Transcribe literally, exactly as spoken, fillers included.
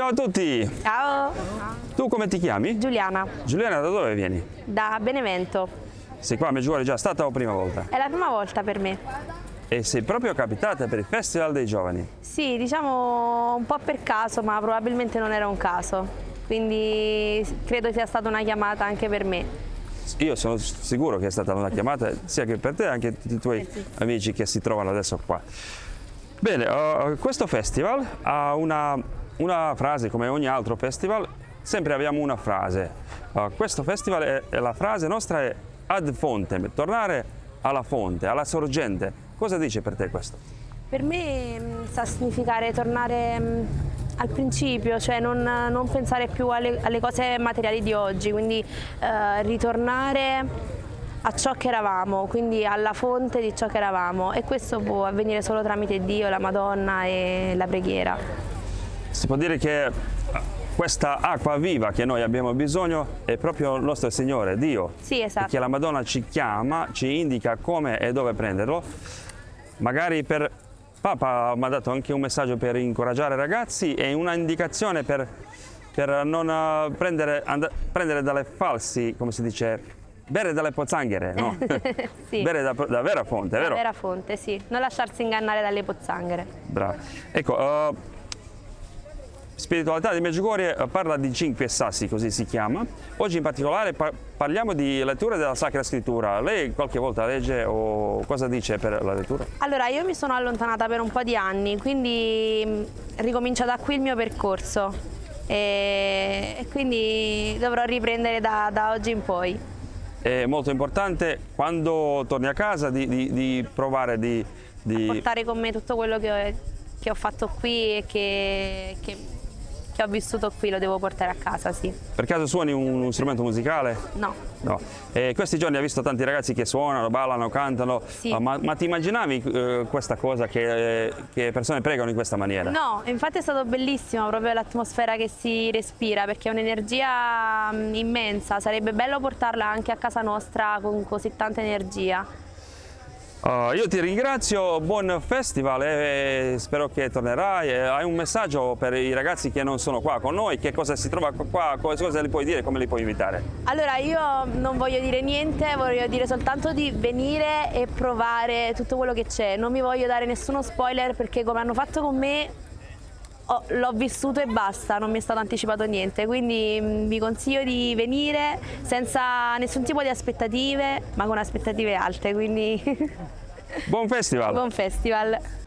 Ciao a tutti! Ciao! Tu come ti chiami? Giuliana, Giuliana, da dove vieni? da Benevento. Sei qua a Medjugorje già stata o prima volta? È la prima volta per me. E sei proprio capitata per il Festival dei Giovani? Sì, diciamo un po' per caso, ma probabilmente non era un caso. Quindi credo sia stata una chiamata anche per me. Io sono sicuro che è stata una chiamata sia che per te che anche tutti i tuoi Eh sì. amici che si trovano adesso qua. Bene, uh, questo festival ha una, una frase come ogni altro festival, sempre abbiamo una frase. Uh, questo festival è, è la frase nostra è ad fontem, tornare alla fonte, alla sorgente. Cosa dice per te questo? Per me mh, sta a significare tornare mh, al principio, cioè non, non pensare più alle, alle cose materiali di oggi, quindi eh, ritornare a ciò che eravamo, quindi alla fonte di ciò che eravamo, e questo può avvenire solo tramite Dio, la Madonna e la preghiera. Si può dire che questa acqua viva che noi abbiamo bisogno è proprio il nostro Signore, Dio. Sì, esatto. Perché la Madonna ci chiama, ci indica come e dove prenderlo. Magari per Papa mi ha dato anche un messaggio per incoraggiare i ragazzi e una indicazione per, per non uh, prendere, and, prendere dalle falsi, come si dice, bere dalle pozzanghere, no? Sì. Bere da, da vera fonte, vero? La vera fonte, sì. Non lasciarsi ingannare dalle pozzanghere. Bravo. Ecco, uh, Spiritualità di Medjugorje parla di cinque sassi, così si chiama. Oggi in particolare par parliamo di lettura della Sacra Scrittura. Lei qualche volta legge o cosa dice per la lettura? Allora, io mi sono allontanata per un po' di anni, quindi mh, ricomincio da qui il mio percorso e, e quindi dovrò riprendere da, da oggi in poi. È molto importante quando torni a casa di, di, di provare di, di... Portare con me tutto quello che ho, che ho fatto qui e che, che, che ho vissuto qui, lo devo portare a casa, sì. Per caso suoni un, un strumento musicale? No. No. E questi giorni hai visto tanti ragazzi che suonano, ballano, cantano, Sì. uh, ma, ma ti immaginavi uh, questa cosa che, che persone pregano in questa maniera? No, infatti è stato bellissimo proprio l'atmosfera che si respira, perché è un'energia mh, immensa, sarebbe bello portarla anche a casa nostra con così tanta energia. Uh, io ti ringrazio, buon festival e spero che tornerai. E hai un messaggio per i ragazzi che non sono qua con noi? Che cosa si trova qua? Cosa li puoi dire? Come li puoi invitare? Allora, io non voglio dire niente, voglio dire soltanto di venire e provare tutto quello che c'è. Non mi voglio dare nessuno spoiler perché come hanno fatto con me oh, l'ho vissuto e basta, non mi è stato anticipato niente. Quindi mh, vi consiglio di venire senza nessun tipo di aspettative, ma con aspettative alte. Quindi Buon festival! buon festival!